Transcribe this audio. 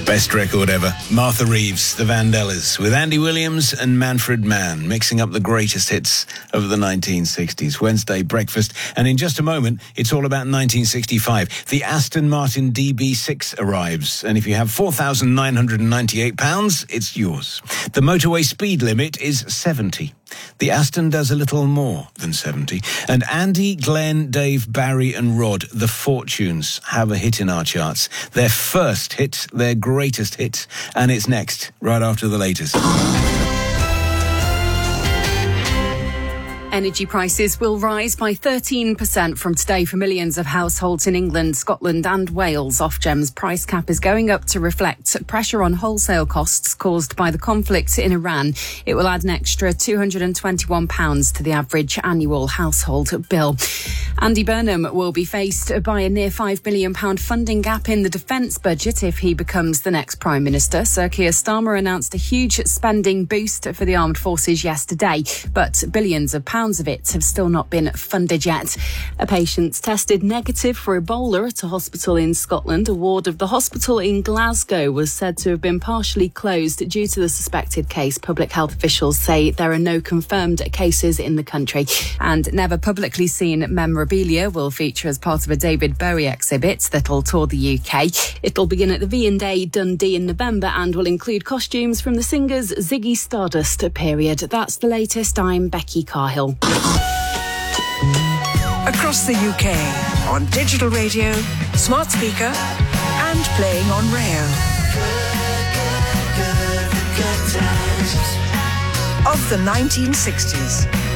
Best record ever. Martha Reeves, The Vandellas, with Andy Williams and Manfred Mann, mixing up the greatest hits of the 1960s. Wednesday breakfast. And in just a moment, it's all about 1965. The Aston Martin DB6 arrives. And if you have £4,998, it's yours. The motorway speed limit is 70. The Aston does a little more than 70. And Andy, Glenn, Dave, Barry and Rod, the Fortunes, have a hit in our charts. Their first hit, their greatest hit. And it's next, right after the latest. Energy prices will rise by 13% from today for millions of households in England, Scotland and Wales. Ofgem's price cap is going up to reflect pressure on wholesale costs caused by the conflict in Iran. It will add an extra £221 to the average annual household bill. Andy Burnham will be faced by a near £5 billion funding gap in the defence budget if he becomes the next Prime Minister. Sir Keir Starmer announced a huge spending boost for the armed forces yesterday, but billions of pounds of it have still not been funded yet. A patient tested negative for Ebola at a hospital in Scotland. A ward of the hospital in Glasgow was said to have been partially closed due to the suspected case. Public health officials say there are no confirmed cases in the country. And never publicly seen memorabilia will feature as part of a David Bowie exhibit that'll tour the UK. It'll begin at the V&A Dundee in November and will include costumes from the singer's Ziggy Stardust period. That's the latest. I'm Becky Carhill. Across the UK, on digital radio, smart speaker, and playing on rail. Of the 1960s.